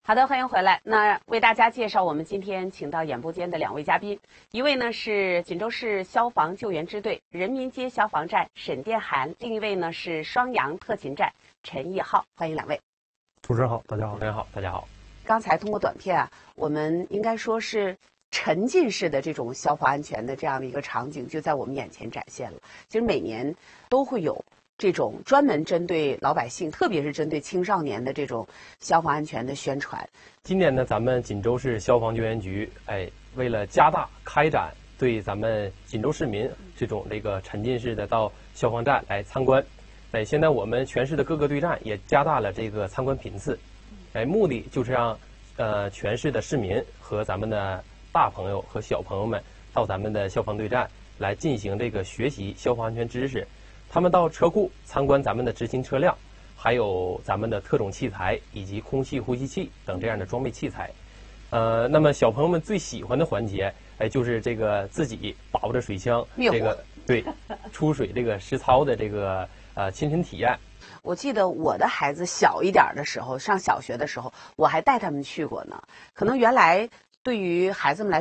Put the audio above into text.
好的，欢迎回来。那为大家介绍我们今天请到演播间的2位嘉宾，一位呢是锦州市消防救援支队人民街消防站沈殿涵，另一位呢是双阳特勤站陈义浩。欢迎2位。 主持人好，大家好。 大家好，大家好。 刚才通过短片啊，我们应该说是沉浸式的这种消防安全的这样的一个场景就在我们眼前展现了。其实每年都会有这种专门针对老百姓，特别是针对青少年的这种消防安全的宣传。 今年呢，咱们锦州市消防救援局，为了加大开展对咱们锦州市民这种沉浸式的到消防站来参观，现在我们全市的各个队站也加大了这个参观频次，目的就是让全市的市民和咱们的大朋友和小朋友们到咱们的消防队站来进行这个学习消防安全知识。他们到车库参观咱们的执勤车辆，还有咱们的特种器材以及空气呼吸器等这样的装备器材。那么小朋友们最喜欢的环节，就是这个自己把握着水枪，对出水实操的亲身体验。 我记得我的孩子小一点的时候，上小学的时候，我还带他们去过呢。可能原来对于孩子们来